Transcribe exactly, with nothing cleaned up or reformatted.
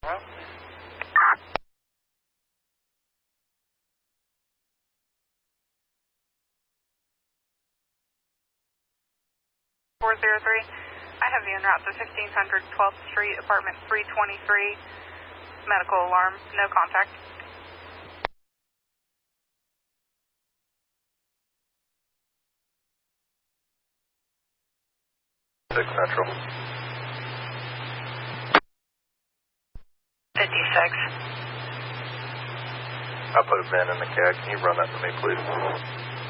four zero three. I have you en route to fifteen hundred twelfth Street, apartment three twenty-three. Medical alarm, no contact. six Central. fifty-six. I put a VIN in the C A D. Can you run that for me, please?